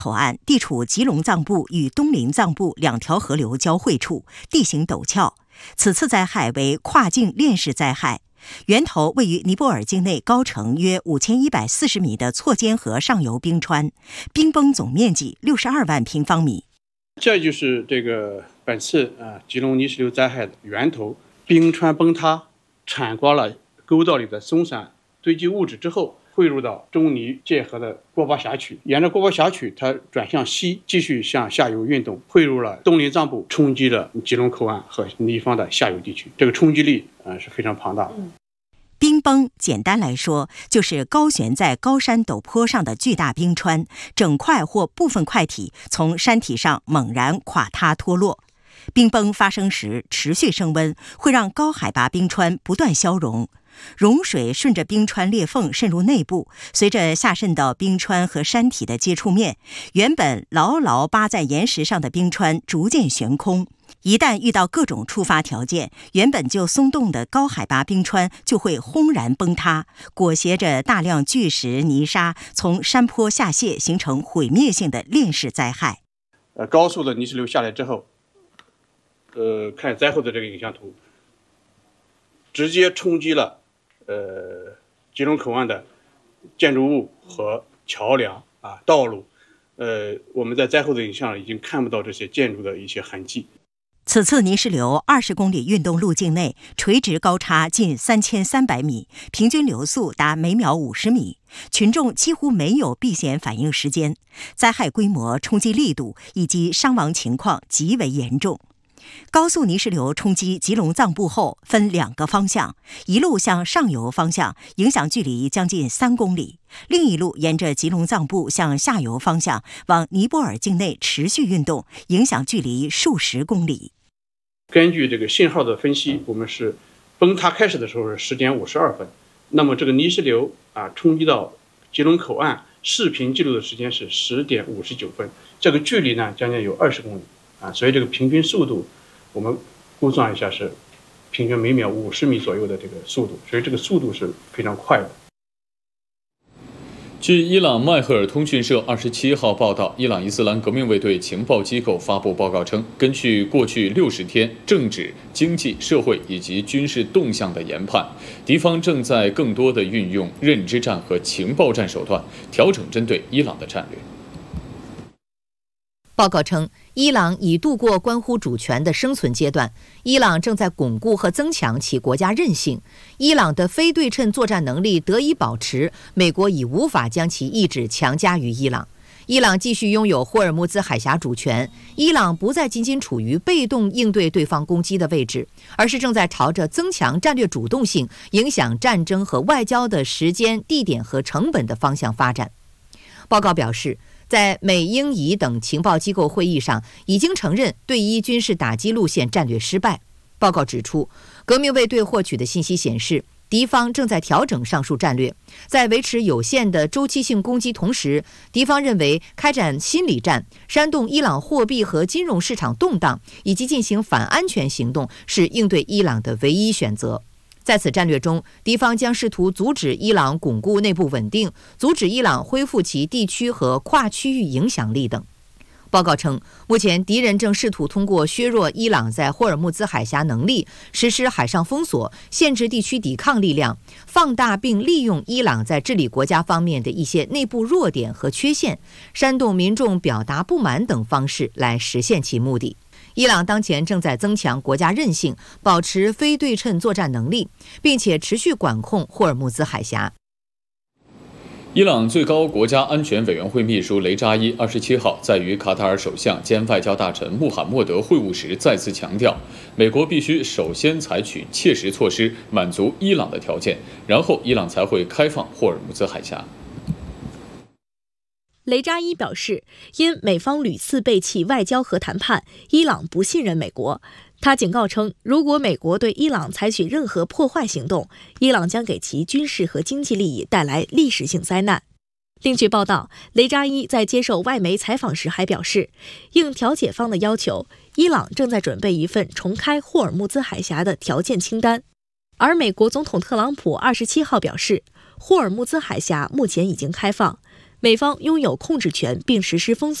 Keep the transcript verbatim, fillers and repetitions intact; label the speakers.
Speaker 1: 口岸地处吉隆藏布与东林藏布两条河流交汇处，地形陡峭。此次灾害为跨境链式灾害，源头位于尼泊尔境内高程约五千一百四十米的错间河上游冰川，冰崩总面积六十二万平方米。
Speaker 2: 这就是这个本次啊吉隆泥石流灾害的源头，冰川崩塌，铲刮了沟道里的松散堆积物质之后，汇入到中尼界河的郭巴峡曲，沿着郭巴峡曲，它转向西，继续向下游运动，汇入了东林藏布，冲击了吉隆口岸和尼方的下游地区。这个冲击力呃是非常庞大的。
Speaker 1: 冰崩简单来说，就是高悬在高山陡坡上的巨大冰川，整块或部分块体从山体上猛然垮塌脱落。冰崩发生时持续升温，会让高海拔冰川不断消融。融水顺着冰川裂缝渗入内部，随着下渗到冰川和山体的接触面，原本牢牢扒在岩石上的冰川逐渐悬空。一旦遇到各种触发条件，原本就松动的高海拔冰川就会轰然崩塌，裹挟着大量巨石泥沙从山坡下泄，形成毁灭性的链式灾害。
Speaker 2: 呃，高速的泥石流下来之后，呃，看灾后的这个影像图，直接冲击了呃吉隆口岸的建筑物和桥梁啊道路，呃，我们在灾后的影像已经看不到这些建筑的一些痕迹。
Speaker 1: 此次泥石流二十公里运动路径内，垂直高差近三千三百米，平均流速达每秒五十米，群众几乎没有避险反应时间，灾害规模、冲击力度以及伤亡情况极为严重。高速泥石流冲击吉隆藏布后，分两个方向，一路向上游方向，影响距离将近三公里；另一路沿着吉隆藏布向下游方向，往尼泊尔境内持续运动，影响距离数十公里。
Speaker 2: 根据这个信号的分析，我们是崩塌开始的时候是十点五十二分，那么这个泥石流啊冲击到吉隆口岸视频记录的时间是十点五十九分，这个距离呢将近有二十公里啊，所以这个平均速度我们估算一下是平均每秒五十米左右的这个速度，所以这个速度是非常快的。
Speaker 3: 据伊朗麦赫尔通讯社二十七号报道，伊朗伊斯兰革命卫队情报机构发布报告称，根据过去六十天政治、经济、社会以及军事动向的研判，敌方正在更多地运用认知战和情报战手段，调整针对伊朗的战略。
Speaker 4: 报告称，伊朗已度过关乎主权的生存阶段，伊朗正在巩固和增强其国家韧性，伊朗的非对称作战能力得以保持，美国已无法将其意志强加于伊朗。伊朗继续拥有霍尔木兹海峡主权，伊朗不再仅仅处于被动应对对方攻击的位置，而是正在朝着增强战略主动性、影响战争和外交的时间、地点和成本的方向发展。报告表示，在美英伊等情报机构会议上，已经承认对伊军事打击路线战略失败。报告指出，革命卫队获取的信息显示，敌方正在调整上述战略，在维持有限的周期性攻击同时，敌方认为开展心理战、煽动伊朗货币和金融市场动荡，以及进行反安全行动是应对伊朗的唯一选择。在此战略中，敌方将试图阻止伊朗巩固内部稳定，阻止伊朗恢复其地区和跨区域影响力等。报告称，目前敌人正试图通过削弱伊朗在霍尔木兹海峡能力，实施海上封锁，限制地区抵抗力量，放大并利用伊朗在治理国家方面的一些内部弱点和缺陷，煽动民众表达不满等方式来实现其目的。伊朗当前正在增强国家韧性，保持非对称作战能力，并且持续管控霍尔木兹海峡。
Speaker 3: 伊朗最高国家安全委员会秘书雷扎伊二十七号在与卡塔尔首相兼外交大臣穆罕默德会晤时再次强调，美国必须首先采取切实措施满足伊朗的条件，然后伊朗才会开放霍尔木兹海峡。
Speaker 5: 雷扎伊表示，因美方屡次背弃外交和谈判，伊朗不信任美国。他警告称，如果美国对伊朗采取任何破坏行动，伊朗将给其军事和经济利益带来历史性灾难。另据报道，雷扎伊在接受外媒采访时还表示，应调解方的要求，伊朗正在准备一份重开霍尔木兹海峡的条件清单。而美国总统特朗普二十七号表示，霍尔木兹海峡目前已经开放。 美方拥有控制权并实施封锁。